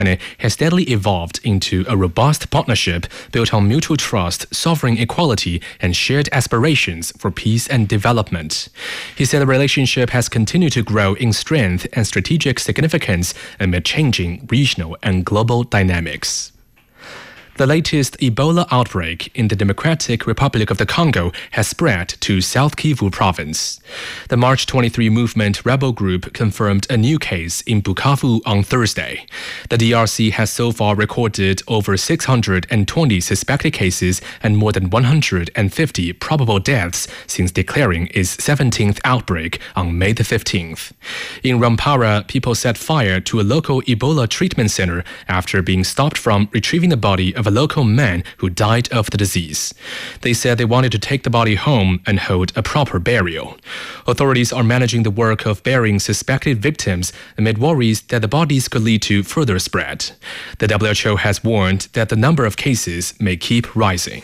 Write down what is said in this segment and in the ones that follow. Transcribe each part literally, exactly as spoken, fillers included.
has steadily evolved into a robust partnership built on mutual trust, sovereign equality, and shared aspirations for peace and development. He said the relationship has continued to grow in strength and strategic significance amid changing regional and global dynamics. The latest Ebola outbreak in the Democratic Republic of the Congo has spread to South Kivu province. The March twenty-three movement rebel group confirmed a new case in Bukavu on Thursday. The D R C has so far recorded over six hundred twenty suspected cases and more than one hundred fifty probable deaths since declaring its seventeenth outbreak on May the fifteenth. In Rwampara, people set fire to a local Ebola treatment center after being stopped from retrieving the body of a local man who died of the disease. They said they wanted to take the body home and hold a proper burial. Authorities are managing the work of burying suspected victims amid worries that the bodies could lead to further spread. The W H O has warned that the number of cases may keep rising.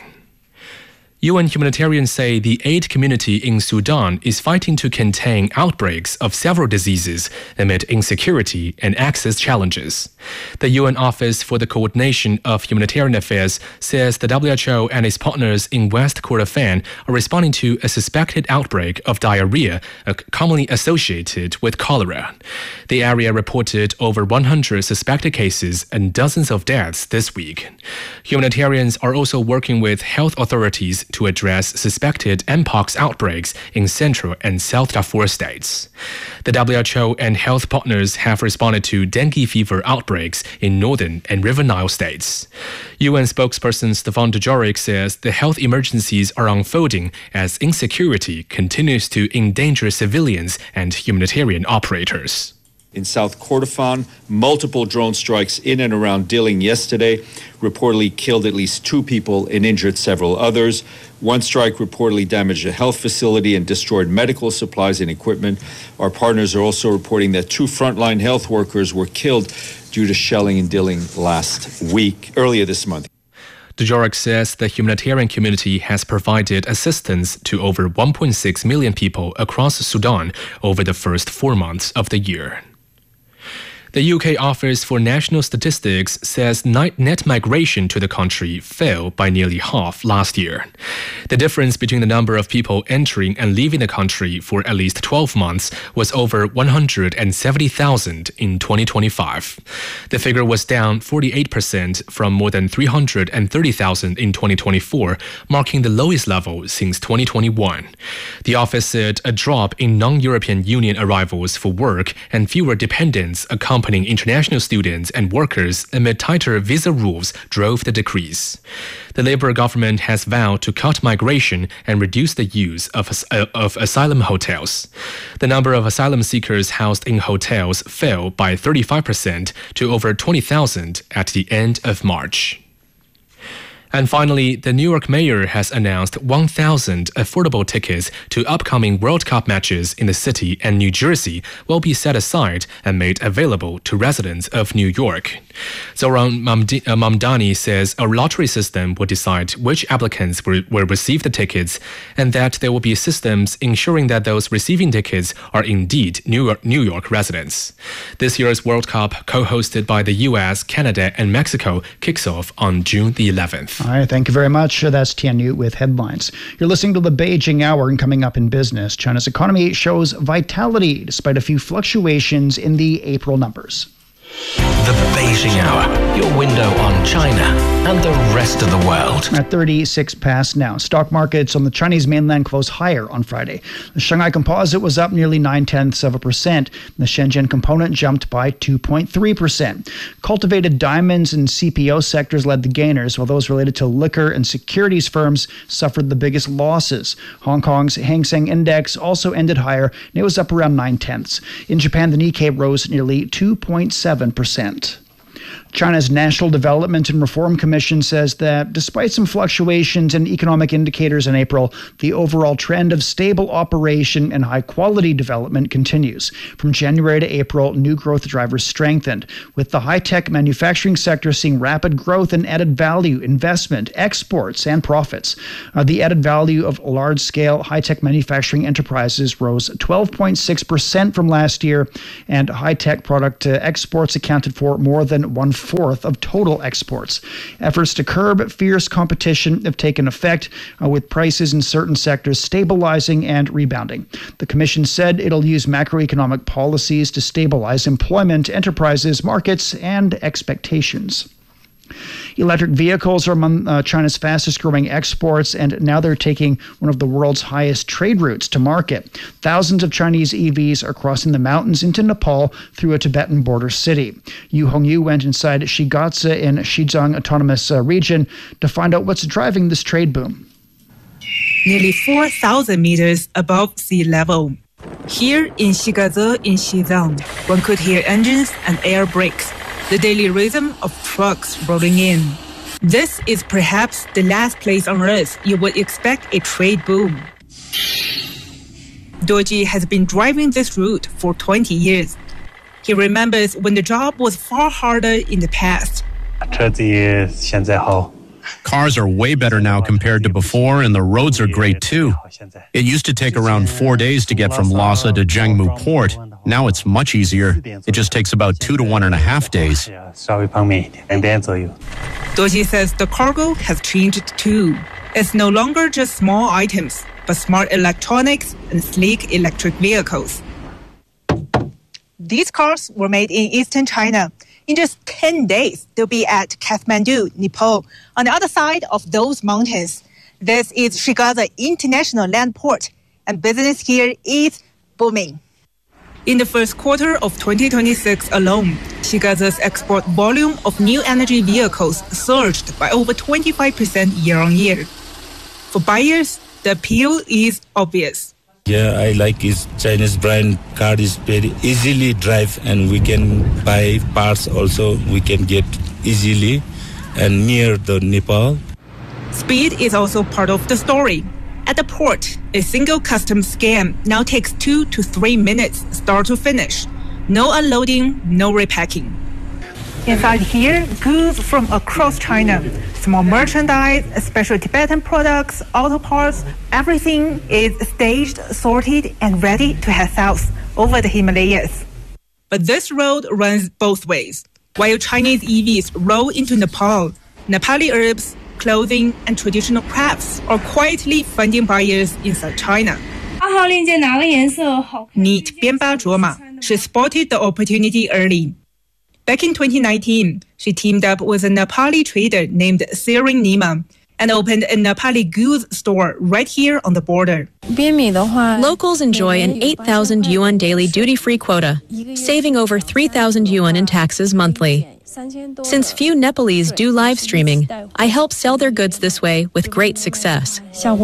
U N humanitarians say the aid community in Sudan is fighting to contain outbreaks of several diseases amid insecurity and access challenges. The U N Office for the Coordination of Humanitarian Affairs says the W H O and its partners in West Kordofan are responding to a suspected outbreak of diarrhea, commonly associated with cholera. The area reported over one hundred suspected cases and dozens of deaths this week. Humanitarians are also working with health authorities to address suspected Mpox outbreaks in Central and South Darfur states. The W H O and health partners have responded to dengue fever outbreaks in Northern and River Nile states. U N spokesperson Stefan Dujarric says the health emergencies are unfolding as insecurity continues to endanger civilians and humanitarian operators. In South Kordofan, multiple drone strikes in and around Dilling yesterday reportedly killed at least two people and injured several others. One strike reportedly damaged a health facility and destroyed medical supplies and equipment. Our partners are also reporting that two frontline health workers were killed due to shelling in Dilling last week, earlier this month. Dujarric says the humanitarian community has provided assistance to over one point six million people across Sudan over the first four months of the year. The U K Office for National Statistics says net migration to the country fell by nearly half last year. The difference between the number of people entering and leaving the country for at least twelve months was over one hundred seventy thousand in twenty twenty-five. The figure was down forty-eight percent from more than three hundred thirty thousand in twenty twenty-four, marking the lowest level since twenty twenty-one. The office said a drop in non-European Union arrivals for work and fewer dependents accompanying international students and workers amid tighter visa rules drove the decrease. The Labour government has vowed to cut migration and reduce the use of, uh, of asylum hotels. The number of asylum seekers housed in hotels fell by thirty-five percent to over twenty thousand at the end of March. And finally, the New York mayor has announced one thousand affordable tickets to upcoming World Cup matches in the city, and New Jersey will be set aside and made available to residents of New York. Zoran Mamdani says a lottery system will decide which applicants will, will receive the tickets, and that there will be systems ensuring that those receiving tickets are indeed New York, New York residents. This year's World Cup, co-hosted by the U S, Canada, and Mexico, kicks off on June the eleventh. All right, thank you very much. That's Tian Yu with headlines. You're listening to the Beijing Hour, and coming up in business, China's economy shows vitality despite a few fluctuations in the April numbers. The Beijing Hour, your window on China and the rest of the world. At thirty-six past now, stock markets on the Chinese mainland closed higher on Friday. The Shanghai Composite was up nearly nine-tenths of a percent. The Shenzhen Component jumped by two point three percent. Cultivated diamonds and C P O sectors led the gainers, while those related to liquor and securities firms suffered the biggest losses. Hong Kong's Hang Seng Index also ended higher, and it was up around nine-tenths. In Japan, the Nikkei rose nearly two point seven percent. China's National Development and Reform Commission says that despite some fluctuations in economic indicators in April, the overall trend of stable operation and high-quality development continues. From January to April, new growth drivers strengthened, with the high-tech manufacturing sector seeing rapid growth in added value, investment, exports, and profits. Uh, the added value of large-scale high-tech manufacturing enterprises rose twelve point six percent from last year, and high-tech product uh, exports accounted for more than one fourth of total exports. Efforts to curb fierce competition have taken effect, uh, with prices in certain sectors stabilizing and rebounding. The Commission said it'll use macroeconomic policies to stabilize employment, enterprises, markets, and expectations. Electric vehicles are among uh, China's fastest growing exports, and now they're taking one of the world's highest trade routes to market. Thousands of Chinese E Vs are crossing the mountains into Nepal through a Tibetan border city. Yu Hongyu went inside Shigatse in Xizang Autonomous uh, Region to find out what's driving this trade boom. Nearly four thousand meters above sea level. Here in Shigatse in Xizang, one could hear engines and air brakes, the daily rhythm of trucks rolling in. This is perhaps the last place on earth you would expect a trade boom. Doji has been driving this route for twenty years. He remembers when the job was far harder in the past. Cars are way better now compared to before, and the roads are great too. It used to take around four days to get from Lhasa to Jiangmu Port. Now it's much easier. It just takes about two to one and a half days. Doji says the cargo has changed too. It's no longer just small items, but smart electronics and sleek electric vehicles. These cars were made in eastern China. In just ten days, they'll be at Kathmandu, Nepal, on the other side of those mountains. This is Shigatse International Land Port, and business here is booming. In the first quarter of twenty twenty-six alone, Shigatse's export volume of new energy vehicles surged by over twenty-five percent year-on-year. For buyers, the appeal is obvious. Yeah, I like his Chinese brand car is very easily drive, and we can buy parts also. We can get easily and near the Nepal. Speed is also part of the story. At the port, a single customs scan now takes two to three minutes start to finish. No unloading, no repacking. Inside here, goods from across China, small merchandise, special Tibetan products, auto parts, everything is staged, sorted, and ready to head south over the Himalayas. But this road runs both ways. While Chinese E Vs roll into Nepal, Nepali herbs, clothing, and traditional crafts are quietly finding buyers inside China. Neat Bianba Zhuoma, she spotted the opportunity early. Back in twenty nineteen, she teamed up with a Nepali trader named Sirin Nima and opened a Nepali goods store right here on the border. Locals enjoy an eight thousand yuan daily duty-free quota, saving over three thousand yuan in taxes monthly. Since few Nepalese do live streaming, I help sell their goods this way with great success.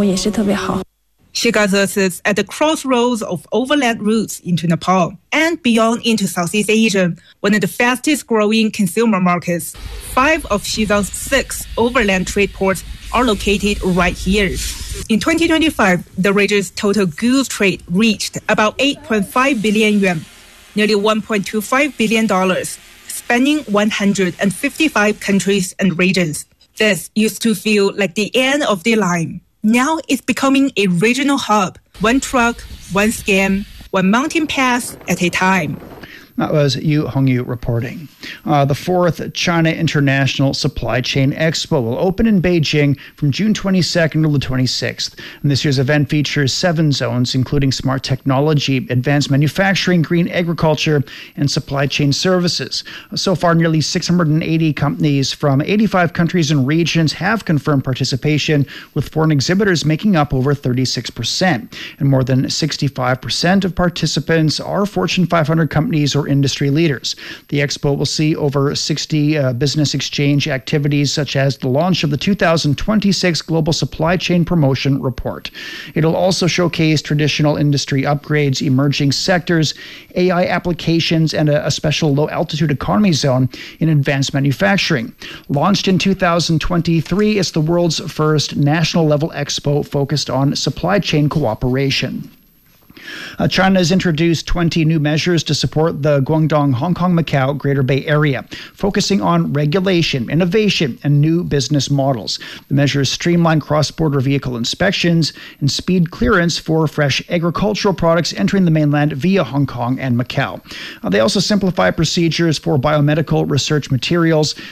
Shigatse sits at the crossroads of overland routes into Nepal and beyond into Southeast Asia, one of the fastest growing consumer markets. Five of Xizang's six overland trade ports are located right here. In twenty twenty-five, the region's total goods trade reached about eight point five billion yuan, nearly one point two five billion dollars, spanning one hundred fifty-five countries and regions. This used to feel like the end of the line. Now it's becoming a regional hub, one truck, one scam, one mountain pass at a time. That was Yu Hongyu reporting. Uh, the fourth China International Supply Chain Expo will open in Beijing from June twenty-second to the twenty-sixth. And this year's event features seven zones, including smart technology, advanced manufacturing, green agriculture, and supply chain services. So far, nearly six hundred eighty companies from eighty-five countries and regions have confirmed participation, with foreign exhibitors making up over thirty-six percent. And more than sixty-five percent of participants are Fortune five hundred companies or industry leaders. The expo will see over sixty uh, business exchange activities, such as the launch of the two thousand twenty-six Global Supply Chain Promotion Report. It'll also showcase traditional industry upgrades, emerging sectors, A I applications, and a, a special low-altitude economy zone in advanced manufacturing. Launched in two thousand twenty-three, it's the world's first national-level expo focused on supply chain cooperation. Uh, China has introduced twenty new measures to support the Guangdong, Hong Kong, Macau, Greater Bay Area, focusing on regulation, innovation, and new business models. The measures streamline cross-border vehicle inspections and speed clearance for fresh agricultural products entering the mainland via Hong Kong and Macau. Uh, they also simplify procedures for biomedical research materials,